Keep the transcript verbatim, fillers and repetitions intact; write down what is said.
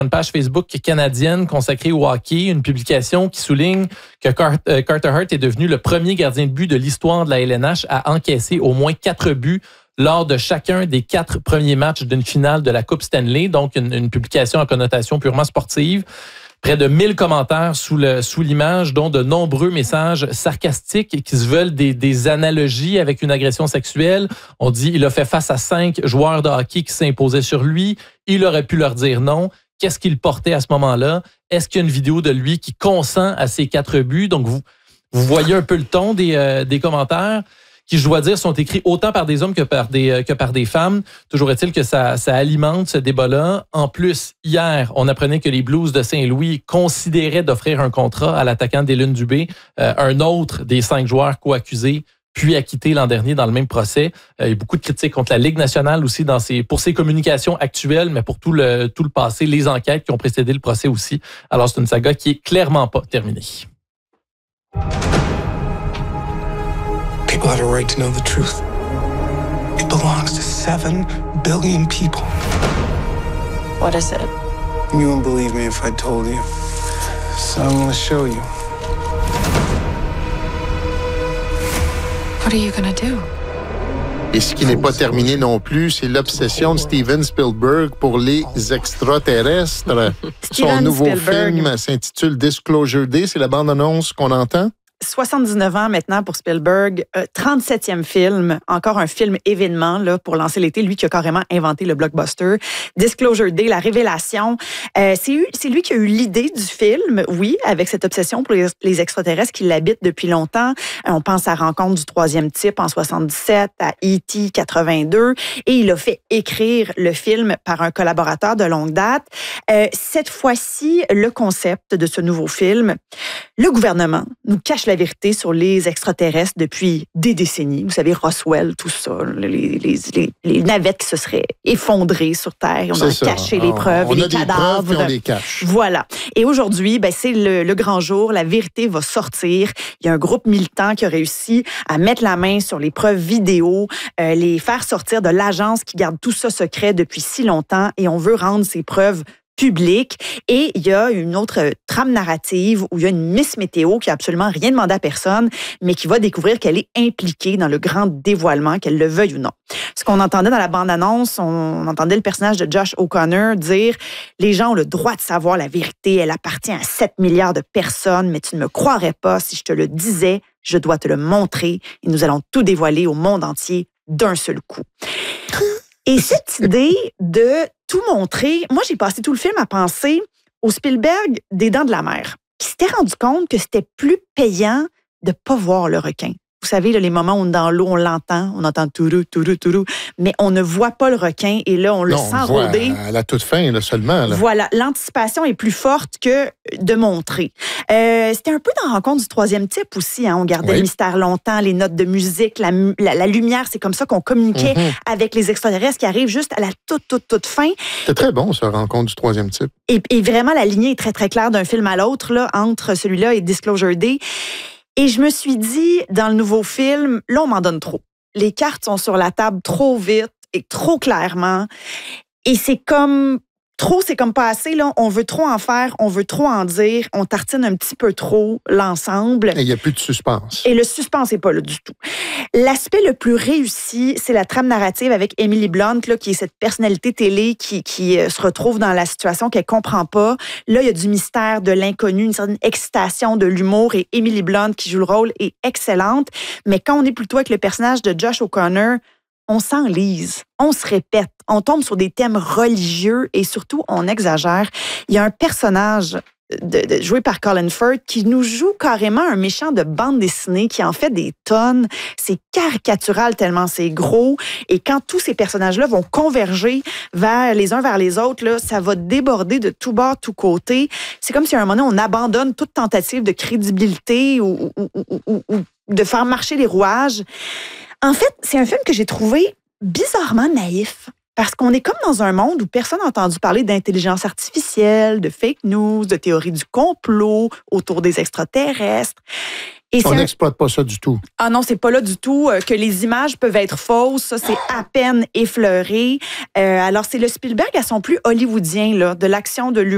une page Facebook canadienne consacrée au hockey, une publication qui souligne que Carter Hart est devenu le premier gardien de but de l'histoire de la L N H à encaisser au moins quatre buts lors de chacun des quatre premiers matchs d'une finale de la Coupe Stanley, donc une, une publication à connotation purement sportive. Près de mille commentaires sous, le, sous l'image, dont de nombreux messages sarcastiques qui se veulent des, des analogies avec une agression sexuelle. On dit il a fait face à cinq joueurs de hockey qui s'imposaient sur lui. Il aurait pu leur dire non. Qu'est-ce qu'il portait à ce moment-là? Est-ce qu'il y a une vidéo de lui qui consent à ces quatre buts? Donc, vous, vous voyez un peu le ton des, euh, des commentaires qui, je dois dire, sont écrits autant par des hommes que par des, euh, que par des femmes. Toujours est-il que ça, ça alimente ce débat-là. En plus, hier, on apprenait que les Blues de Saint-Louis considéraient d'offrir un contrat à l'attaquant des Lunes Dubé, euh, un autre des cinq joueurs co-accusés, puis acquitté l'an dernier dans le même procès. Euh, il y a beaucoup de critiques contre la Ligue nationale aussi dans ses, pour ses communications actuelles, mais pour tout le, tout le passé, les enquêtes qui ont précédé le procès aussi. Alors, c'est une saga qui est clairement pas terminée. People have a right to know the truth. It belongs to seven billion people. What is it? You wouldn't believe me if I told you. So I'm gonna show you. What are you gonna do? Et ce qui n'est pas terminé non plus, c'est l'obsession de Steven Spielberg pour les extraterrestres. Son nouveau Spielberg. film s'intitule Disclosure Day. C'est la bande-annonce qu'on entend. soixante-dix-neuf ans maintenant pour Spielberg, euh, trente-septième film, encore un film événement là, pour lancer l'été, lui qui a carrément inventé le blockbuster. Disclosure Day, la révélation. Euh, c'est, eu, c'est lui qui a eu l'idée du film, oui, avec cette obsession pour les, les extraterrestres qui l'habitent depuis longtemps. Euh, on pense à Rencontre du troisième type en soixante-dix-sept, à E T quatre-vingt-deux, et il a fait écrire le film par un collaborateur de longue date. Euh, cette fois-ci, le concept de ce nouveau film, le gouvernement nous cache la vérité sur les extraterrestres depuis des décennies. Vous savez, Roswell, tout ça, les, les, les, les navettes qui se seraient effondrées sur Terre. On C'est a ça. caché les On- preuves, on les a des cadavres. preuves, puis on les cache. Voilà. Et aujourd'hui, ben, c'est le, le grand jour. La vérité va sortir. Il y a un groupe militant qui a réussi à mettre la main sur les preuves vidéo, euh, les faire sortir de l'agence qui garde tout ça secret depuis si longtemps. Et on veut rendre ces preuves public. Et il y a une autre trame narrative où il y a une Miss Météo qui a absolument rien demandé à personne, mais qui va découvrir qu'elle est impliquée dans le grand dévoilement, qu'elle le veuille ou non. Ce qu'on entendait dans la bande-annonce, on entendait le personnage de Josh O'Connor dire « Les gens ont le droit de savoir la vérité, elle appartient à sept milliards de personnes, mais tu ne me croirais pas si je te le disais, je dois te le montrer et nous allons tout dévoiler au monde entier d'un seul coup. » Et cette idée de tout montrer, moi, j'ai passé tout le film à penser au Spielberg des Dents de la Mer, qui s'était rendu compte que c'était plus payant de ne pas voir le requin. Vous savez, là, les moments où on est dans l'eau, on l'entend, on entend tourou, tourou, tourou, mais on ne voit pas le requin et là, on le Non, sent on voit rôder. à la toute fin, là, seulement. Là. Voilà, l'anticipation est plus forte que de montrer. Euh, c'était un peu dans Rencontre du troisième type aussi. Hein, on gardait Oui. le mystère longtemps, les notes de musique, la, la, la lumière, c'est comme ça qu'on communiquait Mm-hmm. avec les extraterrestres qui arrivent juste à la toute, toute, toute fin. C'était très bon, ça, Rencontre du troisième type. Et, et vraiment, la lignée est très, très claire d'un film à l'autre, là, entre celui-là et Disclosure Day. Et je me suis dit, dans le nouveau film, là, on m'en donne trop. Les cartes sont sur la table trop vite et trop clairement. Et c'est comme... Trop, c'est comme pas assez, là. On veut trop en faire, on veut trop en dire, on tartine un petit peu trop l'ensemble. Et il n'y a plus de suspense. Et le suspense n'est pas là du tout. L'aspect le plus réussi, c'est la trame narrative avec Emily Blunt, là, qui est cette personnalité télé qui, qui euh, se retrouve dans la situation qu'elle comprend pas. Là, il y a du mystère, de l'inconnu, une certaine excitation, de l'humour. Et Emily Blunt, qui joue le rôle, est excellente. Mais quand on est plutôt avec le personnage de Josh O'Connor, on s'enlise, on se répète, on tombe sur des thèmes religieux et surtout, on exagère. Il y a un personnage de, de, joué par Colin Firth qui nous joue carrément un méchant de bande dessinée qui en fait des tonnes. C'est caricatural tellement c'est gros. Et quand tous ces personnages-là vont converger vers les uns vers les autres, là, ça va déborder de tout bord, tout côté. C'est comme si à un moment donné, on abandonne toute tentative de crédibilité ou, ou, ou, ou, ou de faire marcher les rouages. En fait, c'est un film que j'ai trouvé bizarrement naïf. Parce qu'on est comme dans un monde où personne n'a entendu parler d'intelligence artificielle, de fake news, de théorie du complot autour des extraterrestres. Et On c'est n'exploite pas ça du tout. Ah non, c'est pas là du tout. Euh, que les images peuvent être fausses, ça, c'est à peine effleuré. Euh, alors, c'est le Spielberg à son plus hollywoodien, là, de l'action, de l'humour.